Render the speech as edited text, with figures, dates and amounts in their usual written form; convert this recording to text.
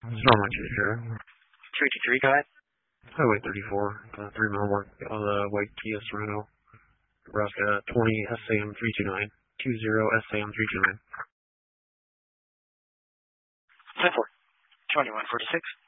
Starline 20. 323, go ahead. Highway 34, 3 mile mark on the white Kia Sorento, Nebraska 20 SAM 329, 20 SAM 329. 10-4, 2146.